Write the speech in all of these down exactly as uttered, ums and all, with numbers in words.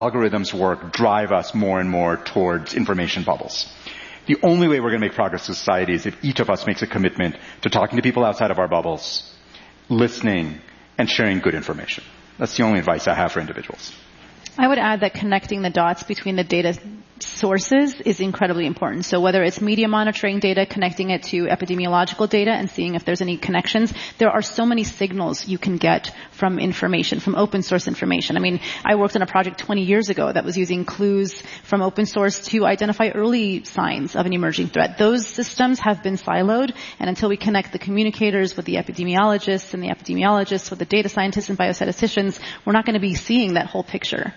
algorithms work drive us more and more towards information bubbles. The only way we're going to make progress as society is if each of us makes a commitment to talking to people outside of our bubbles, listening, and sharing good information. That's the only advice I have for individuals. I would add that connecting the dots between the data sources is incredibly important. So whether it's media monitoring data, connecting it to epidemiological data and seeing if there's any connections, there are so many signals you can get from information, from open source information. I mean, I worked on a project twenty years ago that was using clues from open source to identify early signs of an emerging threat. Those systems have been siloed, and until we connect the communicators with the epidemiologists and the epidemiologists with the data scientists and biostatisticians, we're not going to be seeing that whole picture.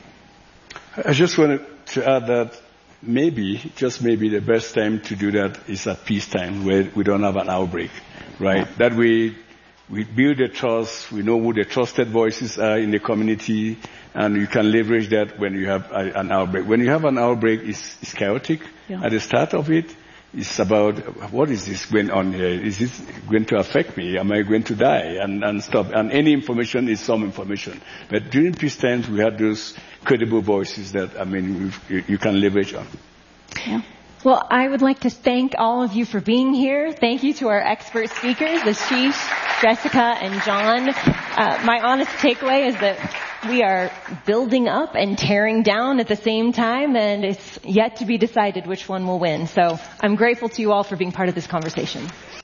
I just wanted to add that maybe, just maybe, the best time to do that is at peacetime, where we don't have an outbreak, right? Yeah. That way, we build a trust, we know who the trusted voices are in the community, and you can leverage that when you have a, an outbreak. When you have an outbreak, it's, it's chaotic. Yeah. At the start of it, it's about, what is this going on here? Is this going to affect me? Am I going to die? And, and stuff. And any information is some information. But during peace times, we had those credible voices that, I mean, you, you can leverage on. Yeah. Well, I would like to thank all of you for being here. Thank you to our expert speakers, Ashish, Jessica, and John. Uh, my honest takeaway is that we are building up and tearing down at the same time, and it's yet to be decided which one will win. So I'm grateful to you all for being part of this conversation.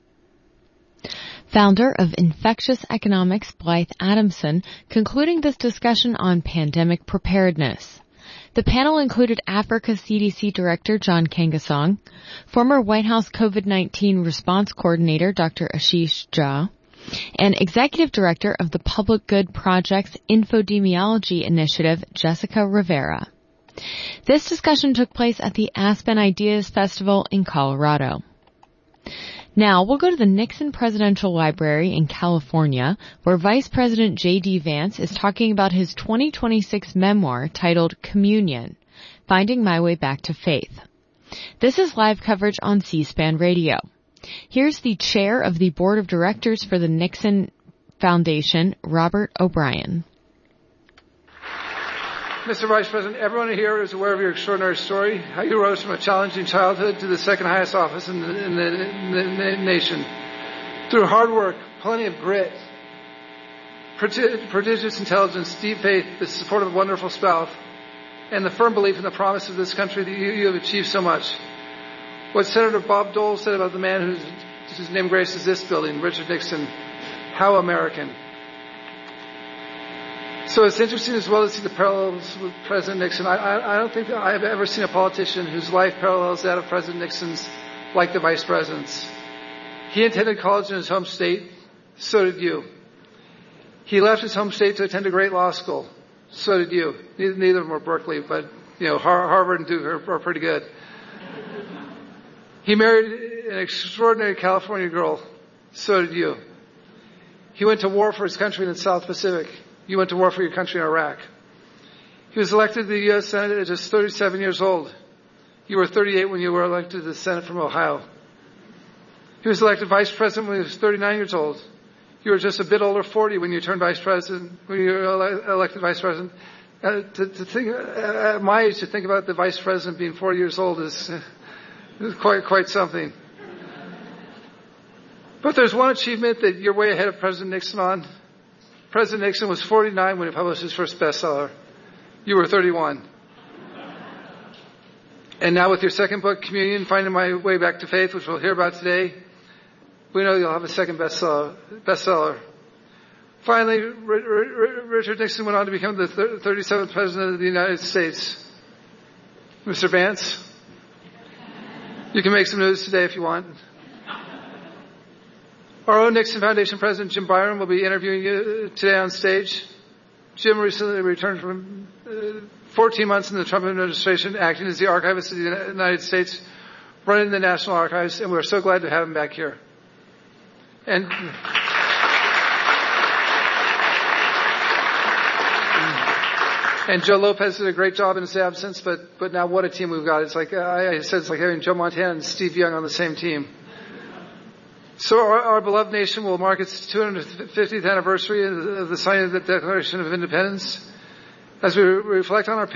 Founder of Infectious Economics, Blythe Adamson, concluding this discussion on pandemic preparedness. The panel included Africa C D C Director John Kangasong, former White House COVID nineteen response coordinator Doctor Ashish Jha, and Executive Director of the Public Good Project's Infodemiology Initiative, Jessica Rivera. This discussion took place at the Aspen Ideas Festival in Colorado. Now, we'll go to the Nixon Presidential Library in California, where Vice President J D. Vance is talking about his twenty twenty-six memoir titled Communion, Finding My Way Back to Faith. This is live coverage on C-SPAN Radio. Here's the chair of the board of directors for the Nixon Foundation, Robert O'Brien. Mister Vice President, everyone here is aware of your extraordinary story, how you rose from a challenging childhood to the second highest office in the, in the, in the nation. Through hard work, plenty of grit, prodigious intelligence, deep faith, the support of a wonderful spouse, and the firm belief in the promise of this country that you, you have achieved so much. What Senator Bob Dole said about the man whose, whose name graces this building, Richard Nixon, how American. So it's interesting as well to see the parallels with President Nixon. I, I, I don't think that I've ever seen a politician whose life parallels that of President Nixon's like the Vice President's. He attended college in his home state. So did you. He left his home state to attend a great law school. So did you. Neither, neither of them were Berkeley, but, you know, Harvard and Duke are, are pretty good. He married an extraordinary California girl. So did you. He went to war for his country in the South Pacific. You went to war for your country in Iraq. He was elected to the U S Senate at just thirty-seven years old. You were thirty-eight when you were elected to the Senate from Ohio. He was elected vice president when he was thirty-nine years old. You were just a bit older, forty, when you turned vice president, when you were ele- elected vice president. Uh, to, to think, uh, at my age, to think about the vice president being forty years old is, uh, is quite, quite something. But there's one achievement that you're way ahead of President Nixon on. President Nixon was forty-nine when he published his first bestseller. You were thirty-one. And now with your second book, Communion, Finding My Way Back to Faith, which we'll hear about today, we know you'll have a second bestseller. bestseller. Finally, R- R- Richard Nixon went on to become the thirty-seventh President of the United States. Mister Vance, you can make some news today if you want. Our own Nixon Foundation President, Jim Byron, will be interviewing you today on stage. Jim recently returned from uh, fourteen months in the Trump administration, acting as the archivist of the United States, running the National Archives, and we're so glad to have him back here. And, and Joe Lopez did a great job in his absence, but, but now what a team we've got. It's like, I, I said, it's like having Joe Montana and Steve Young on the same team. So our, our beloved nation will mark its two hundred fiftieth anniversary of the signing of the Declaration of Independence. As we reflect on our